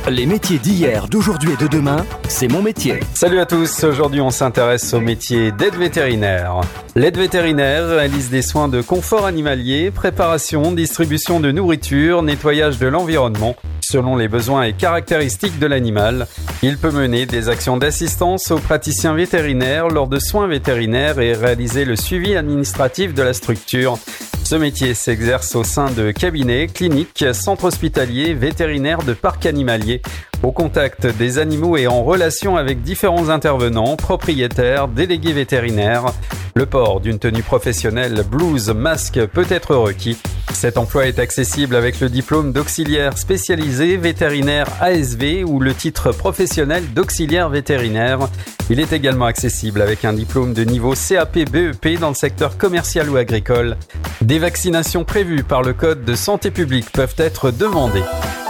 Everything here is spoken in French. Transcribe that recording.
Les métiers d'hier, d'aujourd'hui et de demain, c'est mon métier. Salut à tous, aujourd'hui on s'intéresse au métier d'aide vétérinaire. L'aide vétérinaire réalise des soins de confort animalier, préparation, distribution de nourriture, nettoyage de l'environnement. Selon les besoins et caractéristiques de l'animal, il peut mener des actions d'assistance aux praticiens vétérinaires lors de soins vétérinaires et réaliser le suivi administratif de la structure. Ce métier s'exerce au sein de cabinets, cliniques, centres hospitaliers, vétérinaires de parcs animaliers, au contact des animaux et en relation avec différents intervenants, propriétaires, délégués vétérinaires. Le port d'une tenue professionnelle, blouse, masque peut être requis. Cet emploi est accessible avec le diplôme d'auxiliaire spécialisé vétérinaire ASV ou le titre professionnel d'auxiliaire vétérinaire. Il est également accessible avec un diplôme de niveau CAP-BEP dans le secteur commercial ou agricole. Des vaccinations prévues par le Code de santé publique peuvent être demandées.